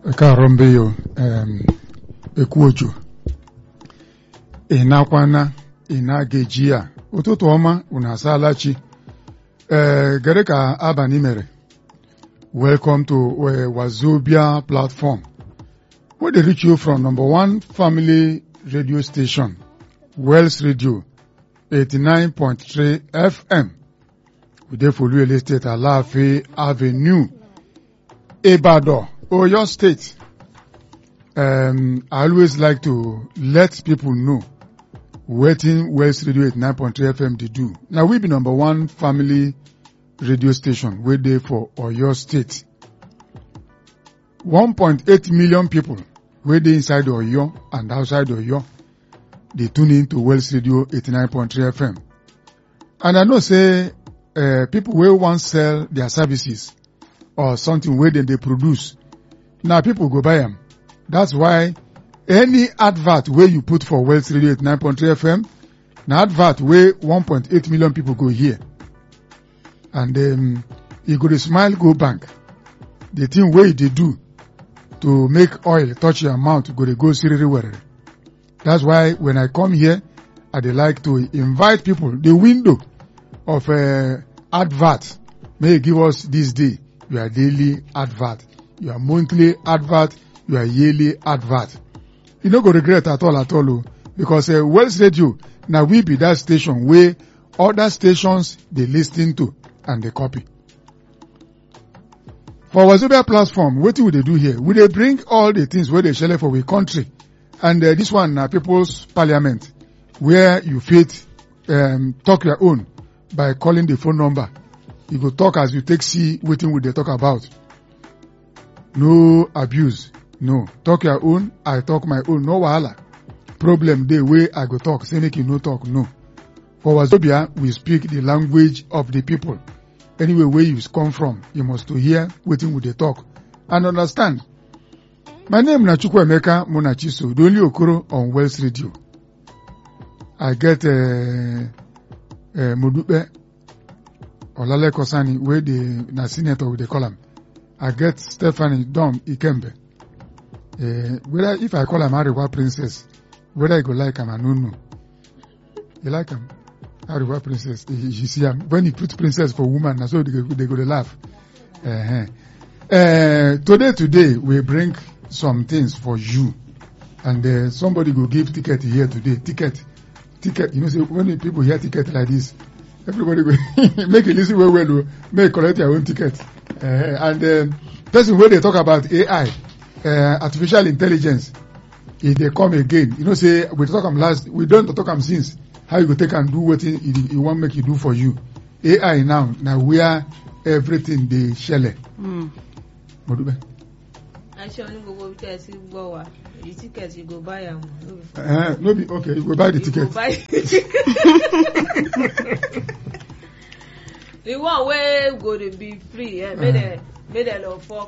Karombeyo ekuojo inakwana inagejia ụtụtụ ọma unu asalachi gere ka abalị mere. Welcome to Wazobia platform where they reach you from number 1 family radio station Wells Radio 89.3 FM. We dey for real estate Alaafin Avenue Ibadan, Oyo State. I always like to let people know wetin Wells Radio 89.3 FM they do. Now we be number 1 family radio station wey dey for Oyo State. 1.8 million people wey dey inside Oyo and outside Oyo they tune in to Wells Radio 89.3 FM. And I know say people wey wan sell their services or something wey dem dey produce, now people go buy am. That's why any advert wey you put for Wells Radio 89.3 FM, na advert wey 1.8 million people go hear. And you go to smile go bank. The thing wey they do to make oil touch your mouth go to go seriously well. That's why when I come here, I dey like to invite people. The window of advert may give us this day your daily advert, your monthly advert, your yearly advert. You no go regret at all, because Wells Radio now we be that station where other stations they listen to and they copy. For Wazobia platform, what do they do here? We they bring all the things where they share for our country, and this one People's Parliament, where you fit talk your own by calling the phone number. You go talk as you take see what thing they talk about. No abuse. No. Talk your own, I talk my own. No wahala. Problem dey way I go talk. Say make you no talk. No. For Wazobia, we speak the language of the people. Anyway, where you come from, you must to hear wetin we dey talk and understand. My name na Chukwuemeka Munachiso, the only Okoro on Wells Radio. I get Modupe Olale Kosani, where the na senator with the column. I get Stephanie Dom Ikembe. Whether if I call her Ariwa Princess, whether I go like him, I don't know. You like him? Ariwa Princess. You see him. When you put princess for woman, so they go to laugh. Today, we bring some things for you. And somebody go give ticket here today. Ticket. You know, say when people hear ticket like this, everybody go make it listen well, make collect your own ticket. And person when they talk about AI, artificial intelligence, if they come again, you know, say we talk them last, we don't talk them since. How you go take and do what you want make you do for you. AI now where everything they share. Modube. I shall go test you go. The tickets you go buy them. No be okay. You go buy the ticket. The one way go to be free. Made a lot for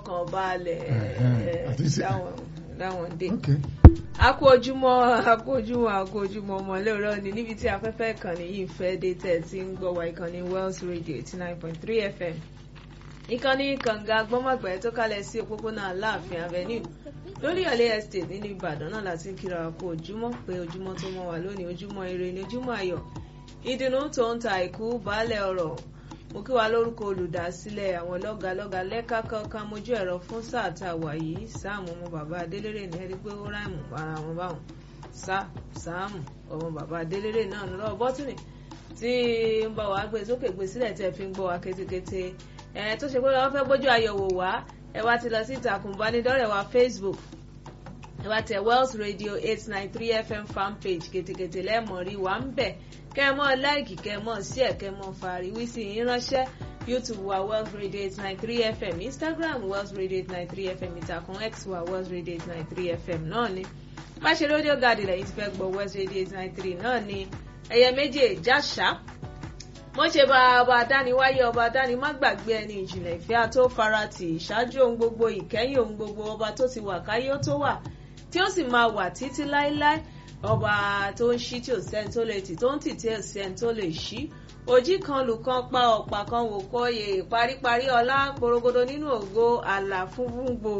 that one day. Okay. Akójúmọ́ mọ́ lóòrọ̀ ni níbi tí afẹ́fẹ́ ìkànnì yìí fẹ́ dé tẹ̀sí ń gbọ́ wa ìkànnì Wells Radio 89.3 FM. Ìkànnì kànga gbọ́mọ̀gbẹ́ tó kálẹ̀ sí òpópónà Aláàfin Avenue lórí Ọ̀lẹ́ Estate nínú Ìbàdàn náà láti kíra akójúmọ́ pé ojúmọ́ tó mọ́ wà lónìí ojúmọ́ ire ni ojúmọ́ ayọ̀. Ìdùnnú tó ń ta àìkú baálẹ̀ ọ̀rọ̀. Mo kí wa lórúkọ olùdásílẹ̀ àwọn lọ́gàlọ́gà lẹ́ka kankan mojú ẹ̀rọ fún sáà tá a wà yìí Sáàmù ọmọ bàbá Adélérè ní ẹni pé ó ráìmù para wọn báwọn Sáàmù ọmọ bàbá Adélérè náà lọ́wọ́ bọ́tìnì tí ń bá wa gbé sókè gbé sílẹ̀ tẹ́ fi ń gbọ́ wa kétékété tó ṣe pé wọ́n fẹ́ gbójú àyẹ̀wò wá ẹ wá ti lọ sí ìtàkùn ìbánidọ́rẹ̀ẹ́ wa Facebook ẹ wá tẹ Wells Radio 893 FM fan page kétékété lẹ́ẹ̀mọ́ rí wa ń bẹ̀ kẹ́mọ́ láìkì kẹ́mọ́ sí ẹ̀ kẹ́mọ́ fàríwí sí yín ránṣẹ́ YouTube wa Wells Radio 893 FM Instagram Wells Radio 893 FM ìtàkùn X wa Wells Radio 893 FM náà ni má ṣe rédíò gàdì lẹ́yìn tí fẹ́ gbọ́ Wells Radio 893 náà ni ẹ̀yẹ méje jáṣá mo ṣe bá ọba adániwáyé ọba adáni má gbàgbé ẹni ìjìnlẹ̀ ìfẹ́ àtó farati ìṣáájú ohun gbogbo ìkẹyìn ohun gbogbo ọba tó ti wà káyé ó tó wà tí ó sì máa wà títí láéláé ọba tó ń ṣí tí ò sẹ́ni tó lè tì tó ń tì tí ò sẹ́ni tó lè ṣí òjì kan lù kan pa ọ̀pá kan wò kọ́yè paríparí ọlá porogodo nínú ògo àlà fúnfúngbò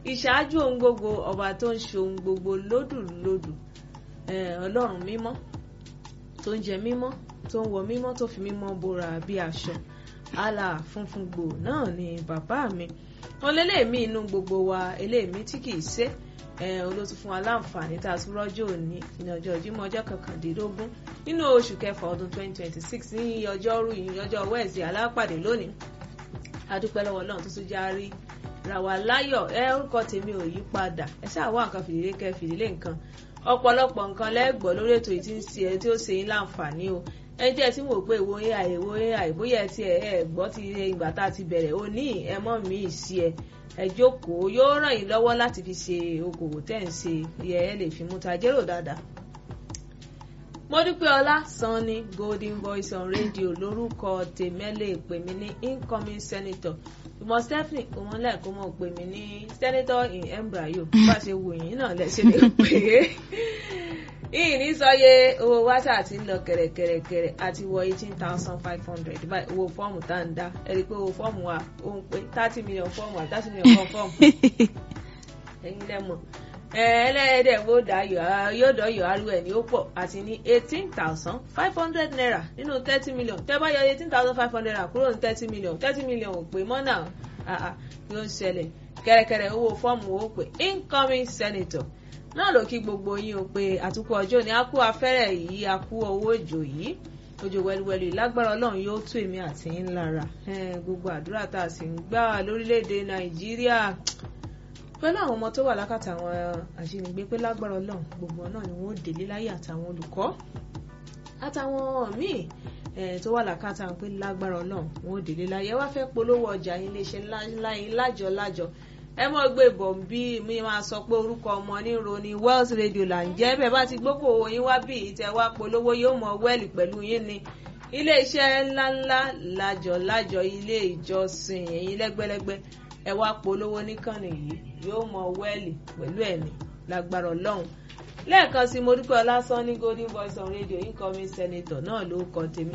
ìṣáájú ohun gbogbo ọba tó ń ṣe ohun gbogbo lódùlódù ọlọ́run mímọ́ tó ń jẹ mímọ́ tó ń wọ mímọ́ tó fi mímọ́ bora bí aṣọ àlà funfun gbò náà ni bàbá mi wọn lélẹ́ẹ̀mí inú gbogbo wa eléèmí tí kìí ṣe olótú fún aláǹfààní tá a tún rọ́jò ní ọjọ́ Jímọ̀ ọjọ́ 21 nínú oṣù kẹfà ọdún 2026 ní ọjọ́rú yìí ọjọ́ wẹ́ẹ̀sì alápàdé lónìí adúpẹ́ lọ́wọ́ Ọlọ́run tó tún járí ra wà láyọ̀ orúkọ tèmi ò yí padà ẹ ṣáà wá nǹkan fìdílé kẹ fìdílé nǹkan ọ̀pọ̀lọpọ̀ nǹkan lẹ́gbọ̀ọ́ lórí ètò yìí tí ń ṣe ẹ tí ó ṣe yín láǹfààní o ẹni tí ẹ ti ń wò pé ìwo AI bóyá ẹ ti ẹ gbọ́ ti ìgbà tá a ti bẹ̀rẹ̀ ó ní ẹmọ́ mi sí ẹ jókòó yóò ràn yín lọ́wọ́ láti fi ṣe okòwò tẹ́ ń ṣe ẹ lè fi mú tajérò dáadáa. Modúpẹ́ Ọlásànní Golden Voice on Radio lórúkọ tèmẹ́lẹ̀ pè mí ní incoming senator ìmọ̀ Stephanie òmùlẹ̀ kó mọ̀ pè mí ní senator in embryo bá ṣe wù yín náà lẹ́sẹ̀ lè pè é yìí ní sọye owó wáṣà àti ń lọ kẹ̀rẹ̀kẹ̀rẹ̀ àti wọ 18,500 báyìí owó fọ́ọ̀mù tá à ń dá ẹ̀rí pé owó fọ́ọ̀mù wa ó ń pé 30 million fọ́ọ̀mù àti 30 million fọ́ọ̀mù ẹ̀yin lẹ́mọ̀ ẹlẹ́ẹ̀dẹ̀ yóò dọ̀yọ̀ arú ẹ̀ ní ó pọ̀ àti ní 18,500 naira nínú 30 million tẹ́ bá yọ 18,500 naira kúrò ní 30 million 30 million ò pé mọ́ náà yóò ń ṣẹlẹ̀ kẹ̀rẹ̀kẹ̀rẹ̀ owó fọ́ọ̀mù ó pé incoming senator náà ló kí gbogbo yín o pé àtúkọ̀ ọjọ́ ni a kú afẹ́rẹ́ yìí a kú owó òjò yìí òjò wẹluwẹlu lágbára Ọlọ́run yóò tú èmi àti yín lára gbogbo àdúrà tá a sì ń gbà lórílẹ̀‐èdè Nàìjíríà pẹ̀lú àwọn ọmọ tó wà lákàtà àwọn ajínigbé pé lágbára Ọlọ́run gbogbo náà ni wọ́n délé láyé àtàwọn olùkọ́ àtàwọn míì tó wà lákàtà pé lágbára Ọlọ́run wọ́n délé láyé wá fẹ́ polówó ọjà yín iléeṣẹ́ ńlá yín lájọ ẹ mọ̀ gbé bọ̀ bí mi máa sọ pé orúkọ ọmọ níro ni Wells Radio là ń jẹ́ bẹ́ẹ̀ bá ti gbókò yín wá bí ìtẹ́ wá polówó yóò mọ wẹ́ẹ̀lì pẹ̀lú yín ni ilé iṣẹ́ ńláńlá lájọ ilé ìjọsìn ẹ̀yin lẹ́gbẹ́lẹ́gbẹ́ ẹ wá polówó níkànnì yìí yóò mọ wẹ́ẹ̀lì pẹ̀lú ẹ̀mí lágbára Ọlọ́run lẹ́ẹ̀kan sí Modúpẹ́ Ọlásànní Golden Voice on Radio incoming senator náà ló kọ tèmi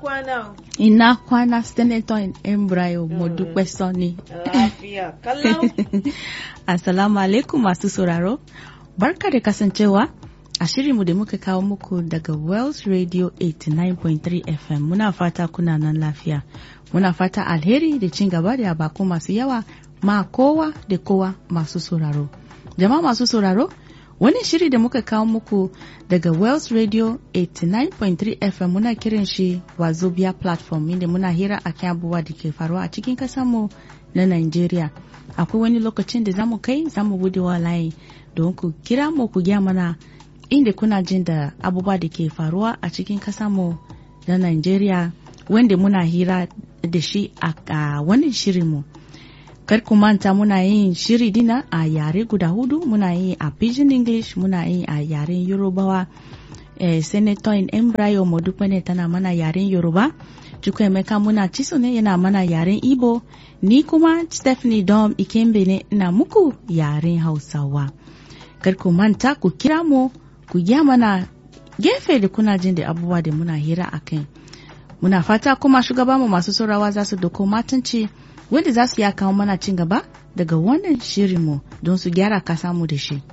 iná kwana senator in embryo Modúpẹ́ Sànní. Lafiya kalau. Assalamu alaikum masu sauraro barka da kasancewa a shirinmu da muka kawo muku daga Wells Radio 89.3 FM muna fata kuna nan lafiya muna fata alheri da cin gaba da bako masu yawa ma kowa da kowa masu sauraro jama'a masu sauraro wannan shiri da muka kawo muku daga Wells Radio 89.3 FM muna kiran shi Wazobia platform inda muna hira akan abubuwa da ke faruwa a cikin kasanmu na Nigeria. Akwai wani lokacin da zamu bude wa layi don ku kira mu ku gaya mana inda kuna jin da abubuwa da ke faruwa a cikin kasanmu na Nigeria wanda muna hira da shi a wannan shirinmu. Kar ku manta muna yin shiri dina a yare guda hudu muna yi a Pidgin English muna yi a yaren Yorubawa Senator in embryo Modúpẹ́ ne tana mana yaren Yoruba Chukwuemeka muna Chiso ne yana mana yaren Igbo ni kuma Stephanie Dom Ikembe ne ina muku yaren Hausawa. Kar ku manta ku kira mu ku gya mana gefe da kuna jin da abubuwa da muna hira akai. Muna fata kuma shugabanmu masu saurawa za su doko matanci wanda za su ya kawo mana cin gaba daga wannan shirinmu don su gyara kasamu da shi.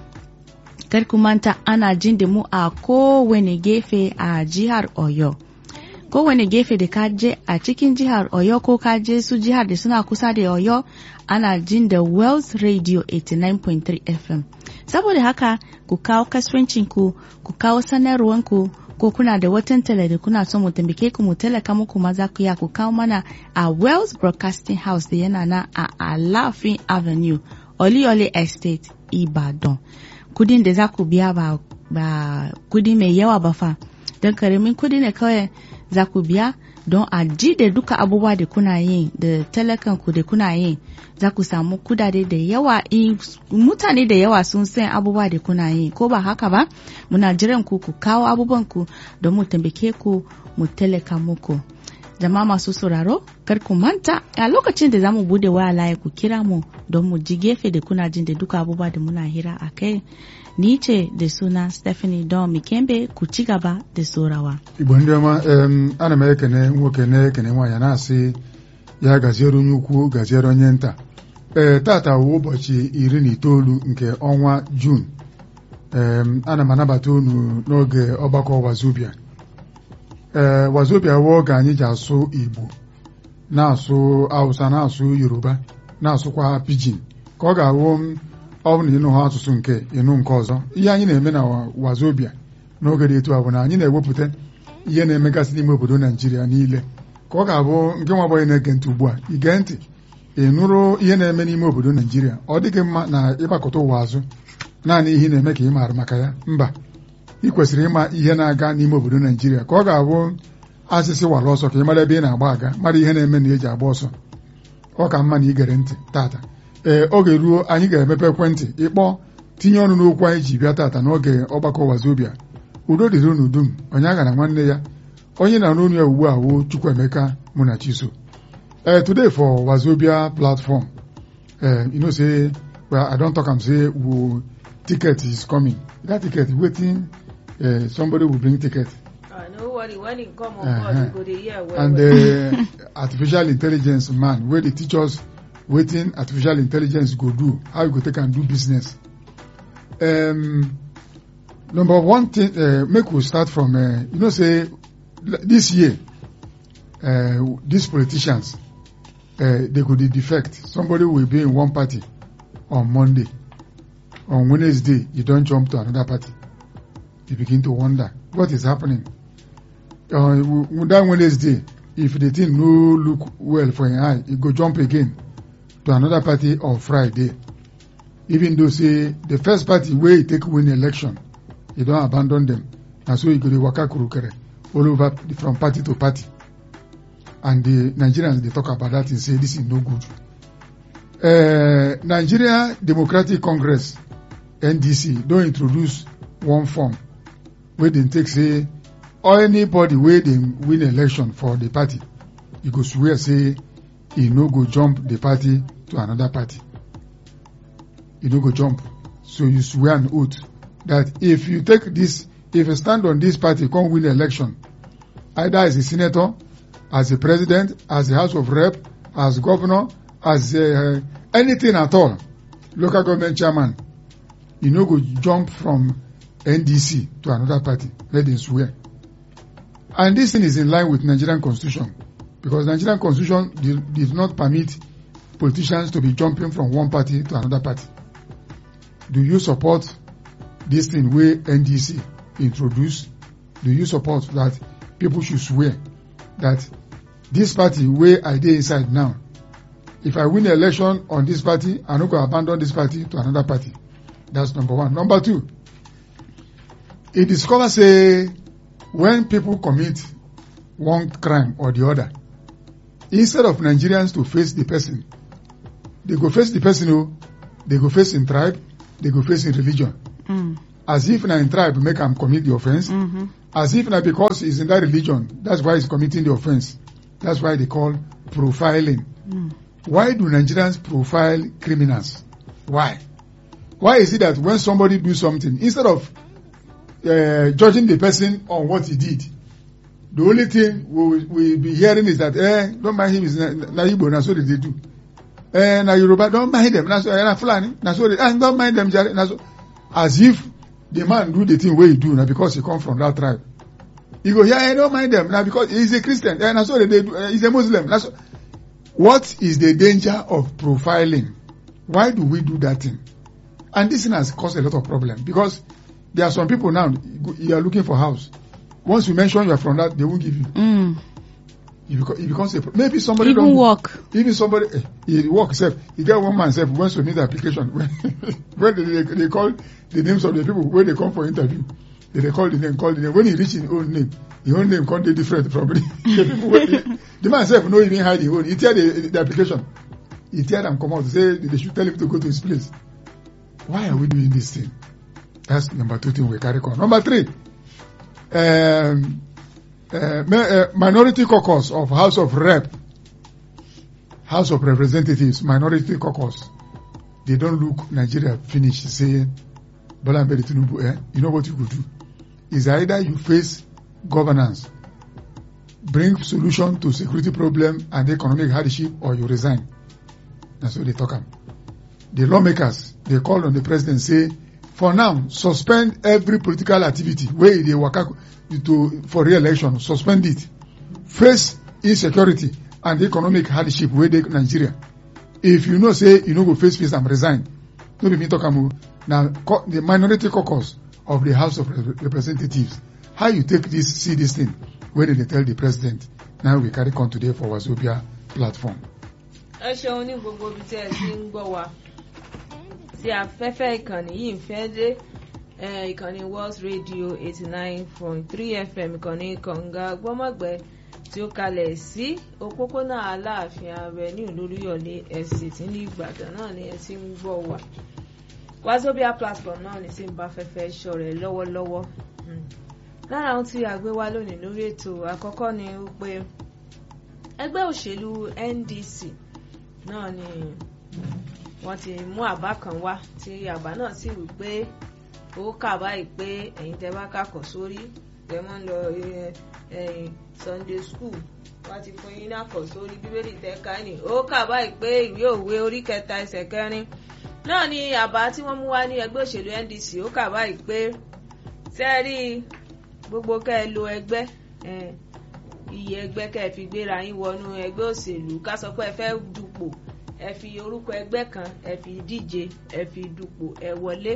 Kar ku manta ana jin da mu a kowane gefe a jihar Oyo. Kowane gefe da ka je a cikin jihar Oyo ko ka je su jihar da suna kusa da Oyo ana jin da Wells Radio 89.3 FM. Saboda haka ku kawo kasuwancinku, ku kawo sanarwanku ko kuna da watan tele da kuna son mu tambake ku mu talaka muku maza ku ya ku kawo mana a Wells Broadcasting House da yana na a Alafin Avenue, Oliole Estate, Ibadan. Kudin da za ku biya ba kudi mai yawa ba fa, don karamin kudi ne kawai za ku biya don a ji da duka abubuwa da kuna yin da talakanku da kuna yin za ku samu kudade da yawa mutane da yawa sun san abubuwa da kuna yin ko ba haka ba muna jiran ku kawo abubuwanku don mu tambake ku mu talaka muku. Jama'a masu sauraro kar ku manta a lokacin da zamu bude waya layi ku kira mu don mu ji gefe da kuna jin da duka abubuwa da muna hira akai. Ni ce da suna Stephanie Dom Ikembe ku ci gaba da sorawa. Igbo ndị ọma ana m ekene nwoke na-ekene nwaanyị na-asị ya gaziere onye ukwu gaziere onye nta tata wụ ụbọchị 19 nke ọnwa Jun. Ana m anabata unu n'oge ọgbakọ Wazobia. Wazobia wụ oge anyị ji asụ Igbo, na-asụ Hausa, na-asụ Yoruba, na-asụkwa Pidgin, ka ọ ga-awụ ọ bụ na ịnụ ha asụsụ nke ịnụ nke ọzọ. Ihe anyị na-eme na Wazobia n'oge dị etu a bụ na anyị na-ewepụta ihe na-emegasị n'ime obodo Naijiria niile, ka ọ ga-abụ nke nwa agbọghọ na-ege ntị ugbu a ige ntị ị nụrụ ihe na-eme n'ime obodo Naijiria. Ọ dịghị mma na ịgbakọta ụwa azụ naanị ihe na-eme ka ị maara maka ya. Mba, ị kwesịrị ịma ihe na-aga n'ime obodo Naijiria, ka ọ ga-abụ asịsị wara ọsọ ka ị mara ebe ị na-agba aga, mara ihe na-eme na eji agba ọsọ. Ọ ka mma na ị gere ntị tata. Oge ruo anyị ga-emepe ekwentị ịkpọ tinye ọnụ n'okwu anyị ji bịa tata n'oge ọgbakọ Wazobia. Udo dịrị unu dum, onye agha na nwanne ya, onye na n'onu ya ugbu a wụ Chukwuemeka Munachiso. Today for Wazobia platform, you know say, well, I don't talk am say ticket is coming. That ticket waiting, somebody will bring ticket. No worry, when it come on board, you go to hear well. And the artificial intelligence man, where they teach us waiting artificial intelligence go do, how you go take and do business. Number one thing, make we start from, you know say, this year, these politicians, they could defect. Somebody will be in one party on Monday. On Wednesday, you don't jump to another party. You begin to wonder what is happening. That Wednesday, if the thing no look well for your eye, you go jump again to another party on Friday. Even though say the first party where you take win election, you don't abandon them. And so you go to waka kurukere all over from party to party. And the Nigerians, they talk about that and say this is no good. Nigeria Democratic Congress, NDC, don't introduce one form where they take say anybody where they win election for the party, you go swear say you no go jump the party to another party. You no go jump. So you swear an oath that if you take this, if you stand on this party, come win election, either as a senator, as a president, as a House of Rep, as governor, as anything at all, local government chairman, you no go jump from NDC to another party. Let them swear. And this thing is in line with Nigerian Constitution, because Nigerian Constitution did not permit politicians to be jumping from one party to another party. Do you support this thing where NDC introduced? Do you support that people should swear that this party where I dey inside now, if I win the election on this party, I no go abandon this party to another party? That's number one. Number two, it discovers say when people commit one crime or the other, instead of Nigerians to face the person, they go face the person, they go face in tribe, they go face in religion. As if na in tribe make him commit the offense, as if na because he's in that religion, that's why he's committing the offense. That's why they call profiling. Why do Nigerians profile criminals? Why? Why is it that when somebody do something, instead of judging the person on what he did, the only thing we'll be hearing is that, don't mind him, is na Igbo, na so they do. Na Yoruba, don't mind them, na Fulani, na so they, don't mind them, na so, as if the man do the thing where he do, na because he come from that tribe. You go, yeah, I don't mind them, na because he's a Christian, na so they do, he's a Muslim, na so. What is the danger of profiling? Why do we do that thing? And this thing has caused a lot of problem, because there are some people now, you are looking for house. Once you mention you are from that, they won't give you. It becomes a maybe somebody even don't work. Even somebody he work self. You get one man self wants to need the application. When they call the names of the people when they come for interview, they call the name. When he reach his own name can't be different from the people. The man self no even hide his own. He tell the application. He tell them come out say they should tell him to go to his place. Why are we doing this thing? That's number two thing we carry on. Number three. Minority caucus of House of Representatives, minority caucus, they don't look Nigeria finish saying, Bola Ahmed Tinubu, you know what you could do? Is either you face governance, bring solution to security problem and economic hardship, or you resign. That's what they talk about. the lawmakers, they call on the president, say, for now, suspend every political activity where they work for re-election, suspend it. Face insecurity and economic hardship where they Nigeria. If you know, say, you know, go face and resign. No be me talk about now the minority caucus of the House of Representatives. How you take this, see this thing when they tell the president? Now we carry on today for Wazobia platform. Ẹ ṣeun ní gbogbo ibi tí ẹ ti ń gbọ́ wa tí afẹ́fẹ́ ìkànnì yìí ń fẹ́ dé ìkànnì World Radio 89.3 FM ìkànnì kànga gbọ́mọ̀gbẹ́ tí ó kalẹ̀ sí òpópónà Aláàfin Avenue lóríyọ̀lé ẹ̀sìn tí ní Ìbàdàn náà ni ẹ ti ń gbọ́ wa. Wazobia platform náà ní sí ń bá fẹ́fẹ́ ṣọ̀rẹ́ lọ́wọ́lọ́wọ́. Lára ohun tí a gbé wá lónìí lórí ètò àkọ́kọ́ ni pé ẹgbẹ́ òṣèlú NDC náà ni wọ́n ti mú àbá kan wá tí àbá náà sì wí pé ó kà báyìí pé ẹ̀yin tẹ́ bá kàkọ́ sórí tẹ́ mọ́ ń lọ Sunday school wọ́n ti fún yín náà kọ̀ sórí bíbélì tẹ́ ká ní ó kà báyìí pé ìwé òwe orí 3 ẹsẹ̀ 4 náà ni àbá tí wọ́n mú wá ní ẹgbẹ́ òṣèlú NDC ó kà báyìí pé sẹ́ẹ̀rí gbogbo kẹ́ ẹ lo ẹgbẹ́ iye ẹgbẹ́ kẹ́ ẹ fi gbéra yín wọnú ẹgbẹ́ òṣèlú ká sọ pé ẹ fẹ́ dupò ẹ fi orúkọ ẹgbẹ́ kan ẹ fi díje ẹ fi dupò ẹ wọlé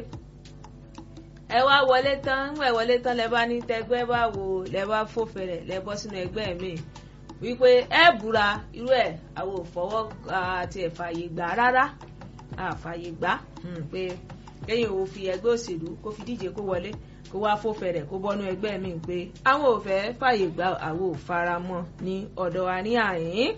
ẹ wá wọlé tán ń wẹ̀ wọlé tán lẹ bá ní tẹgbẹ́ bá wo lẹ bá fòfẹ̀rẹ̀ lẹ bọ́ sínú ẹgbẹ́ mi wípé ẹ búra irú ẹ̀ àwọn ò fọwọ́ àti ẹ̀fààyè gbà rárá àfààyè gbà pé kéyìn ò fi ẹgbẹ́ òṣèlú kó fi díje kó wọlé kó wá fòfẹ̀rẹ̀ kó bọ́nú ẹgbẹ́ mi pé àwọn ò fẹ́ fààyè gbà àwọn ò fara mọ́ ní ọ̀dọ̀ wa ní àyín.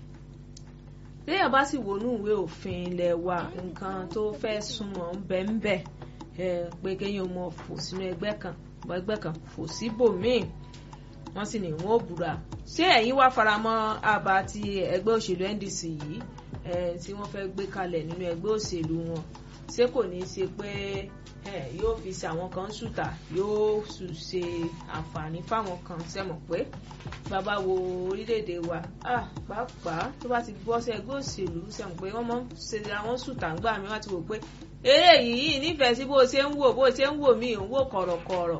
Téèyàn bá sì wọnú ìwé òfin ilẹ̀ wa nǹkan tó fẹ́ súnmọ́ ń bẹ pé kéèyàn mọ̀ fò sínú ẹgbẹ́ kan fò síbòmíì wọ́n sì ní wọ́n ò búra. Ṣé ẹ̀yin wá faramọ́ àbá ti ẹgbẹ́ òṣèlú NDC yìí tí wọ́n fẹ́ gbé kalẹ̀ nínú ẹgbẹ́ òṣèlú wọn? Ṣé kò ní í ṣe pé yóò fi ṣe àwọn kan ṣùtà yóò ṣe àǹfààní fáwọn kan sẹ́mọ̀ pé bàbá wo orílẹ̀-èdè wa pàápàá tó bá ti bọ́ sí ẹgbẹ́ òṣèlú sẹ́mọ̀ pé wọ́n mọ̀ ṣe àwọn ṣùtà ń gbà mí wá ti wò pé eré yìí nífẹ̀ẹ́ sí bó ṣe ń wò mí òun wò kọ̀rọ̀kọ̀rọ̀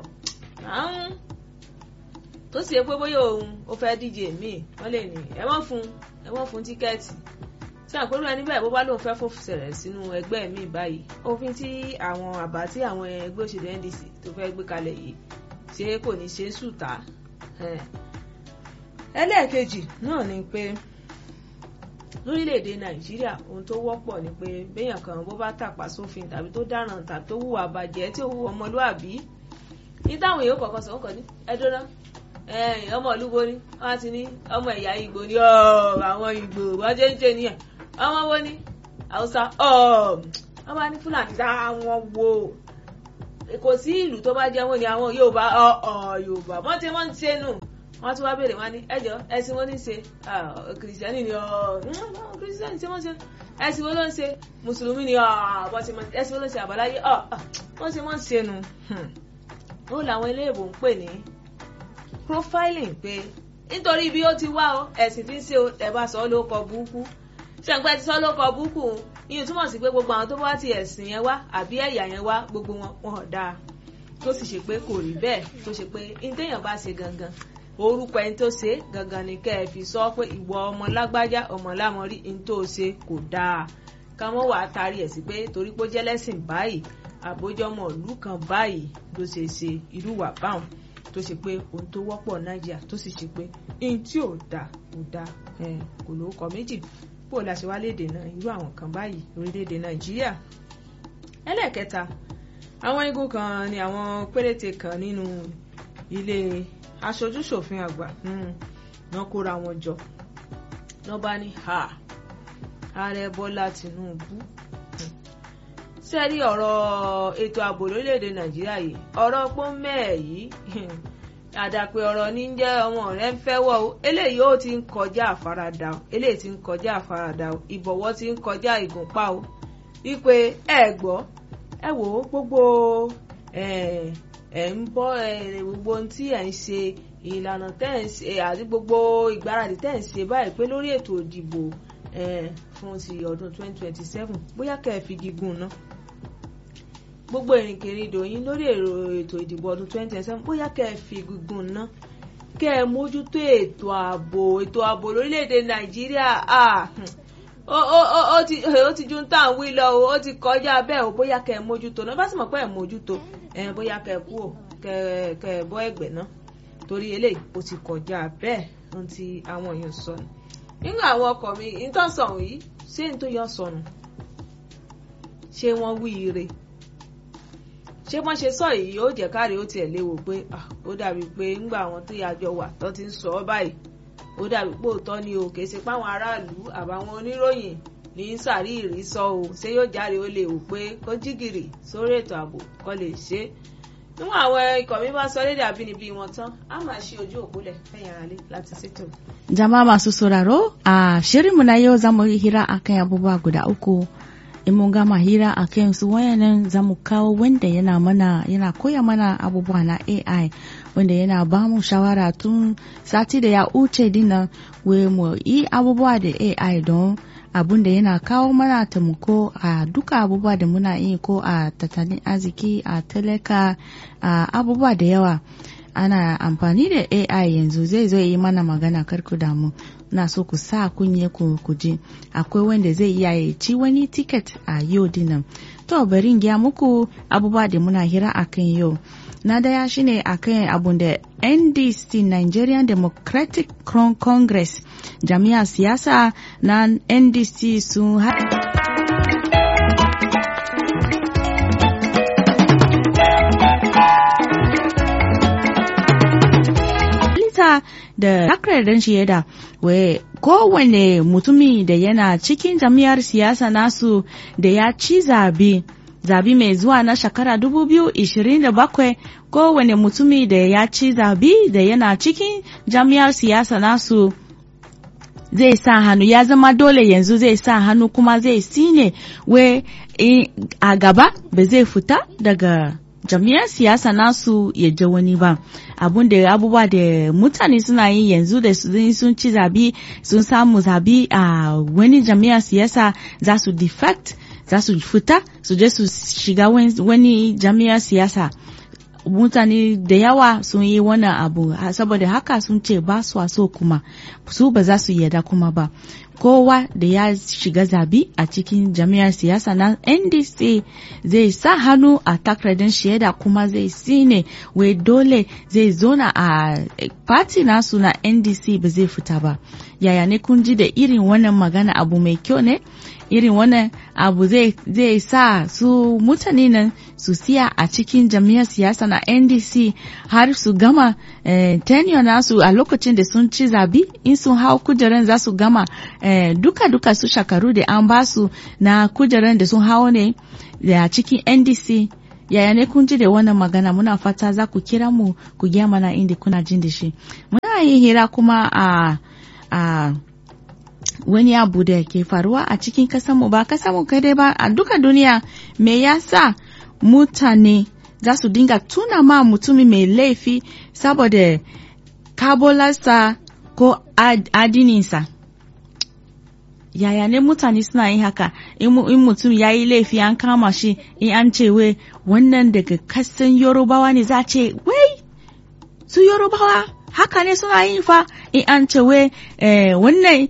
tó sì yẹ pé bóyá òun ó fẹ́ díje míì wọ́n lè ní ẹ wọ́n fún tíkẹ́ẹ̀tì tí àpérò ẹni bẹ́ẹ̀ bó bá lóun fẹ́ fòfìsẹ̀rẹ̀ sínú ẹgbẹ́ mi báyìí òfin tí àwọn àbá tí àwọn ẹgbẹ́ òṣèlú NDC tó fẹ́ gbé kalẹ̀ yìí ṣé kò ní ṣe sùtà. Ẹlẹ́ẹ̀kejì náà ni pé lórílẹ̀‐èdè Nàìjíríà ohun tó wọ́pọ̀ ni pé béèyàn kan bó bá tàpá sófin tàbí tó dáràn tàbí tó hùwà bàjẹ́ tí ó hùwà ọmọlúàbí ní táwọn èèyàn kọ̀ọ̀kan sọ̀rọ̀ kàn ní ẹ̀dọ́nà ọmọ ìlú bo ni wọ́n ti ní ọmọ ẹ̀yà Ìgbò ni àwọn Ìgbò wọ́n jẹ́ nìyẹn ọmọ wo ni Haúsá wọ́n bá ní Fúlàní dáwọn wo kò sí ìlú tó bá jẹ́ wọn ni àwọn Yorùbá wọ́n ti wọ́n ń ṣe nù wọ́n tún wá béèrè wọn ní ẹjọ́ ẹ̀sìn wọn ní ṣe kìrìsìtẹ́nì ni kìrìsìtẹ́nì tí wọ́n ṣe ẹ̀sìn wọn ló ń ṣe mùsùlùmí ni ẹ̀sìn wọn ló ń ṣe àbáláyé wọ́n ṣe nù ó làwọn eléèbó ń pè ní profiling pé nítorí bí ó ti wá ẹ̀sìn tí ń ṣe ẹ̀ bá sọ ló kọ burúkú ṣẹ̀ǹpẹ́ ti sọ ló kọ burúkú ìyẹn túmọ̀ sí pé gbogbo àwọn tó bá ti ẹ̀sìn yẹn wá àbí ẹ̀yà yẹn wá gbogbo wọn dáa tó sì ṣe pé kò rí bẹ́ẹ̀ tó ṣe pé ìtẹ̀yàn bá ṣe gangan orúkọ ẹni tó ṣe gangan ni kẹ́ ẹ fi sọ pé ìwọ ọmọ lágbájá ọmọ lámọrí ẹni tó ṣe kò dáa ká mọ́ wàá tarí ẹ̀ sí pé torí pé ó jẹ́ lẹ́sìn báyìí àbójọ́mọ̀ ìlú kan báyìí ló ṣe irú wà báwọn tó ṣe pé ohun tó wọ́pọ̀ Nàìjíríà tó sì ṣe pé ihun tí ò dáa kò lórúkọ méjì bó la ṣe wá léde náà irú àwọn kan báyìí orílẹ̀-èdè Nàìjíríà. Ẹlẹ́ẹ̀kẹta àwọn igun kan ni àwọn péréte kan nínú ilé aṣojú-ṣòfin àgbà náà kóra wọn jọ náà bá ní ààrẹ Bọ́lá Tinubu sẹ́rí ọ̀rọ̀ ètò ààbò lórílẹ̀‐èdè Nàìjíríà yìí ọ̀rọ̀ pọ́nmẹ́ẹ̀ yìí àdàpè ọ̀rọ̀ ní jẹ́ ọmọ rẹ̀ ń fẹ́ wọ̀ eléyìí ó ti ń kọjá àfaradà eléyìí ti ń kọjá àfaradà ìbọ̀wọ̀ ti ń kọjá ìgúnpá o wípé ẹ gbọ́ ẹ wò ó gbogbo ẹ ń bọ́ gbogbo ohun tí ẹ ń ṣe ìlànà tẹ́ ẹ ń ṣe àti gbogbo ìgbáradì tẹ́ ẹ ń ṣe báyìí pé lórí ètò ìdìbò fún ti ọdún 2027 bóyá kẹ́ ẹ fi gígùn náà gbogbo ìrìnkèrindò yín lórí ètò ìdìbò ọdún 2027 bóyá kẹ́ ẹ fi gígùn náà kẹ́ ẹ mójútó ètò ààbò lórílẹ̀‐èdè Nàìjíríà ó ti ju ń tàn wí lọ ó ti kọjá bẹ́ẹ̀ o bóyá kẹ́ ẹ mójútó náà bá sì mọ̀ pé ẹ mójútó bóyá kẹ́ ẹ kú ò kẹ́ ẹ bọ́ ẹ̀gbẹ́ náà torí eléyìí ó ti kọjá bẹ́ẹ̀ ohun tí àwọn èèyàn sọ ni nínú àwọn ọkọ̀ mi nítorí sọ̀rọ̀ yìí ṣé n tó yọ sọnù ṣé wọ́n wí ire ṣé wọ́n ṣe sọ yìí ó jẹ́ káre ó tiẹ̀ léwu pé ó dàbí pé ńgbà àwọn tó yàjọ wà tó ti ń sọ ọ́ báyìí ó dàbí pé òótọ́ ni o kìí ṣe páwọn aráàlú àbáwọn oníròyìn ní sàrí ìrísọ o ṣé yóò jáde ó lè wò pé kó jígìrì sórí ètò ààbò kó lè ṣe é níwọ̀n àwọn ikọ̀ mi bá sọ lédè àbínibí wọn tán á máa ṣe ojú òpólẹ̀ fẹ̀yìn aralé láti ṣètò. Jama'a masu sauraro a shirinmu na yau zamu yi hira akan abubuwa guda uku. In mun gama hira akan su wayannan zamu kawo wanda yana koya mana abubuwa na AI wanda yana ba mu shawara tun sati da ya wuce dinnan wai mu yi abubuwa da AI don abun da yana kawo mana taimako a duka abubuwa da muna yi ko a tattalin arziki a talaka a abubuwa da yawa ana amfani da AI yanzu zai zo yi mana magana karku damu na so ku sa kunye ku je akwai wanda zai iya ya ci wani ticket a yau dinnan to bari in gaya muku abubuwa da muna hira akan yau na daya shine akan abun da NDC Nigerian Democratic Congress jami'ar siyasa na NDC sun da takardar shaida wai kowane mutumi da yana cikin jami'ar siyasa nasu da ya ci zabi mai zuwa na shekara 2027 kowane mutumi da ya ci zabi da yana cikin jami'ar siyasa nasu zai sa hannu ya zama dole yanzu zai sa hannu kuma zai sine wai a gaba ba zai fita daga jami'ar siyasa nasu ya je wani ba abubuwa da mutane suna yi yanzu da sun ci zabi sun samu zabi a wani jami'ar siyasa za su defect za su fita su je su shiga wani jami'ar siyasa mutane da yawa sun yi wannan abu saboda haka sun ce ba su so kuma su ba za su yarda kuma ba kowa da ya shiga zabi a cikin jami'ar siyasa na NDC zai sa hannu a takardar shaida kuma zai sine wai dole zai zona a party nasu na NDC ba zai fita ba yaya ne kun ji da irin wannan magana abu mai kyau ne irin wannan abu zai sa su mutane nan su siya a cikin jami'ar siyasa na NDC har su gama tenure nasu a lokacin da sun ci zabi in sun hau kujeran za su gama duka su shekaru da an ba su na kujeran da sun hau ne da cikin NDC yaya ne kun ji da wannan magana muna fata za ku kira mu ku gaya mana inda kuna jin da shi muna yin hira kuma a wani abu da ke faruwa a cikin kasanmu ba kasanmu kadai ba a duka duniya me yasa mutane za su dinga tuna ma mutumi mai laifi saboda kabolarsa ko adininsa yaya ne mutane suna yin haka in mutum ya yi laifi an kama shi in an ce wai wannan daga kasan yorubawa ne za ce wai su yorubawa haka ne suna yin fa in an ce wai wannan